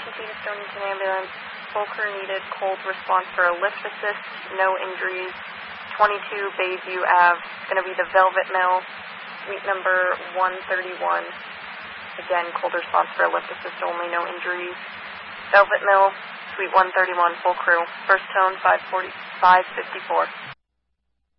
patient to Stonington ambulance. Full crew needed. Cold response for a lift assist. No injuries. 22 Bayview Ave. It's going to be the Velvet Mill. Suite number 131. Again, cold response for a lift assist only. No injuries. Velvet Mill. Suite 131. Full crew. First tone 554.